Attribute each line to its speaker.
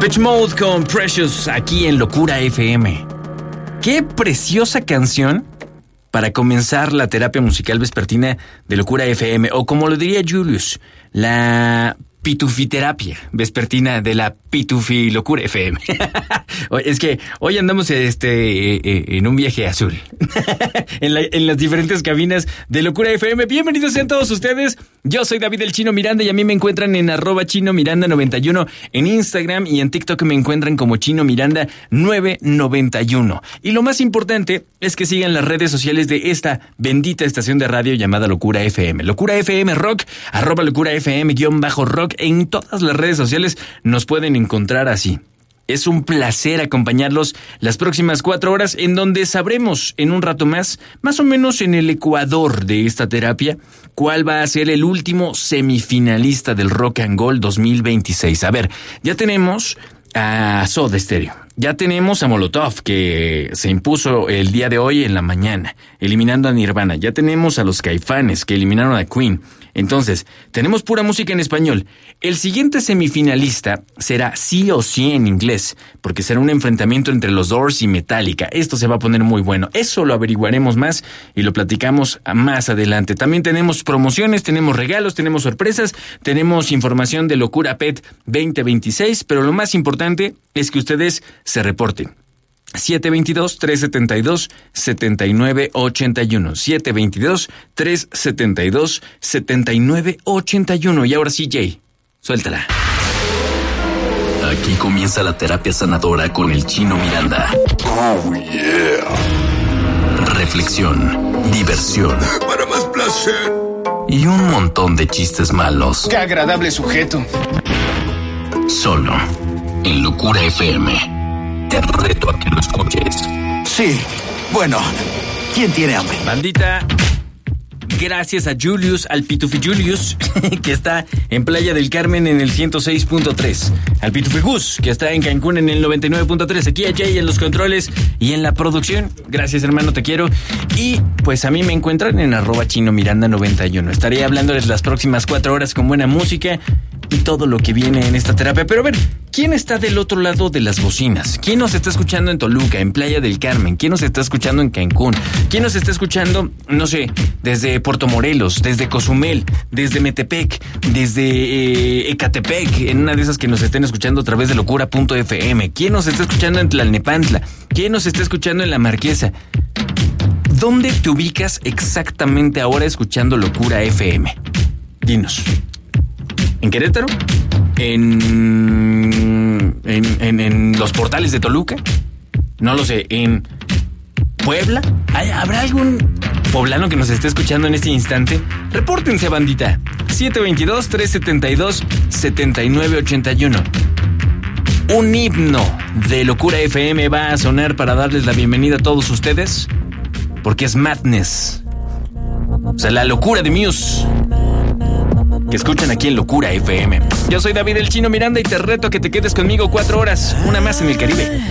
Speaker 1: Depeche Mode con Precious aquí en Locura FM. Qué preciosa canción para comenzar la terapia musical vespertina de Locura FM, o como lo diría Julius, la pitufiterapia vespertina de la Pitufi Locura FM. Es que hoy andamos en un viaje azul en las diferentes cabinas de Locura FM. Bienvenidos sean todos ustedes. Yo soy David el Chino Miranda y a mí me encuentran en @ChinoMiranda91 en Instagram, y en TikTok me encuentran como Chino Miranda 991. Y lo más importante es que sigan las redes sociales de esta bendita estación de radio llamada Locura FM. Locura FM Rock, @Locura FM_rock. En todas las redes sociales nos pueden encontrar así. Es un placer acompañarlos las próximas 4 horas, en donde sabremos en un rato más o menos en el ecuador de esta terapia, cuál va a ser el último semifinalista del Rock and Gold 2026. A ver, ya tenemos a Soda Stereo, ya tenemos a Molotov, que se impuso el día de hoy en la mañana, eliminando a Nirvana. Ya tenemos a los Caifanes, que eliminaron a Queen. Entonces, tenemos pura música en español. El siguiente semifinalista será sí o sí en inglés, porque será un enfrentamiento entre los Doors y Metallica. Esto se va a poner muy bueno. Eso lo averiguaremos más y lo platicamos más adelante. También tenemos promociones, tenemos regalos, tenemos sorpresas, tenemos información de Locura Pet 2026, pero lo más importante es que ustedes se reporten. 722-372-7981. 722-372-7981. Y ahora sí, Jay, suéltala.
Speaker 2: Aquí comienza la terapia sanadora con el Chino Miranda.
Speaker 3: Oh, yeah.
Speaker 2: Reflexión, diversión.
Speaker 3: Para más placer.
Speaker 2: Y un montón de chistes malos.
Speaker 4: ¡Qué agradable sujeto!
Speaker 2: Solo en Locura FM. Te reto a que lo escuches.
Speaker 5: Sí, bueno, ¿quién tiene hambre?
Speaker 1: Bandita, gracias a Julius, al Pitufi Julius, que está en Playa del Carmen en el 106.3. Al Pitufi Gus, que está en Cancún en el 99.3. Aquí a Jay en los controles y en la producción. Gracias, hermano, te quiero. Y pues a mí me encuentran en @ChinoMiranda91. Estaré hablándoles las próximas 4 horas con buena música y todo lo que viene en esta terapia. Pero a ver, ¿quién está del otro lado de las bocinas? ¿Quién nos está escuchando en Toluca, en Playa del Carmen? ¿Quién nos está escuchando en Cancún? ¿Quién nos está escuchando, no sé, desde Puerto Morelos, desde Cozumel, desde Metepec, desde Ecatepec, en una de esas que nos estén escuchando a través de locura.fm? ¿Quién nos está escuchando en Tlalnepantla? ¿Quién nos está escuchando en La Marquesa? ¿Dónde te ubicas exactamente ahora escuchando Locura FM? Dinos. ¿En Querétaro? ¿En los portales de Toluca? No lo sé. ¿En Puebla? ¿Habrá algún poblano que nos esté escuchando en este instante? Repórtense, bandita. 722-372-7981. Un himno de Locura FM va a sonar para darles la bienvenida a todos ustedes, porque es Madness. O sea, la locura de Muse, que escuchan aquí en Locura FM. Yo soy David el Chino Miranda y te reto a que te quedes conmigo 4 horas, una más en el Caribe.